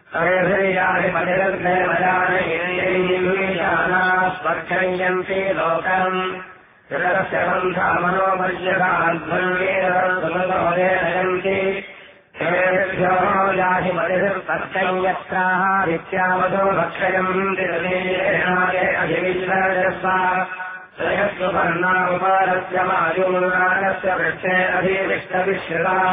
स्पर्शयन्ति लोकम् जगस्य बन्धामनोपर्यकान्ति तेभ्यो याहि मतिर्तर्कयत्राः नित्यावधो भक्षयन्ति अभिविश्वपर्णामुपारस्य मायुनागस्य वृक्षे अभिविष्टविश्रुता